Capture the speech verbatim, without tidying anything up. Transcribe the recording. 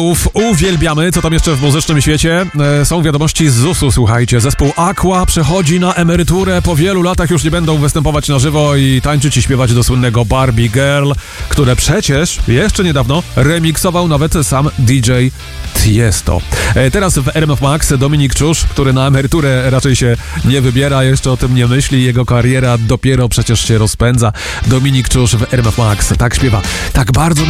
Uf, uwielbiamy, co tam jeszcze w muzycznym świecie? E, są wiadomości z zusu, słuchajcie. Zespół Aqua przechodzi na emeryturę. Po wielu latach już nie będą występować na żywo i tańczyć i śpiewać do słynnego Barbie Girl, które przecież jeszcze niedawno remiksował nawet sam D J Tiesto. E, teraz w R M F Max Dominik Czusz, który na emeryturę raczej się nie wybiera, jeszcze o tym nie myśli. Jego kariera dopiero przecież się rozpędza. Dominik Czusz w R M F Max tak śpiewa. Tak bardzo